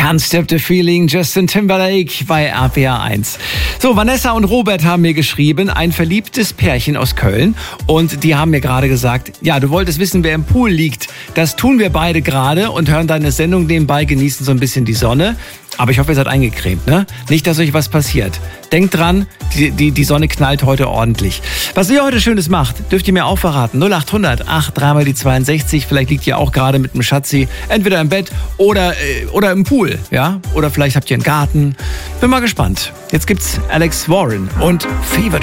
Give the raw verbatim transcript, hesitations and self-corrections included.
Can't Stop the Feeling, Justin Timberlake bei R P R eins. So, Vanessa und Robert haben mir geschrieben, ein verliebtes Pärchen aus Köln. Und die haben mir gerade gesagt, ja, du wolltest wissen, wer im Pool liegt. Das tun wir beide gerade und hören deine Sendung nebenbei, genießen so ein bisschen die Sonne. Aber ich hoffe, ihr seid eingecremt, ne? Nicht, dass euch was passiert. Denkt dran, die, die, die Sonne knallt heute ordentlich. Was ihr heute Schönes macht, dürft ihr mir auch verraten. null acht hundert acht drei mal die zweiundsechzig. Vielleicht liegt ihr auch gerade mit dem Schatzi entweder im Bett oder, äh, oder im Pool, ja? Oder vielleicht habt ihr einen Garten. Bin mal gespannt. Jetzt gibt's Alex Warren und Fever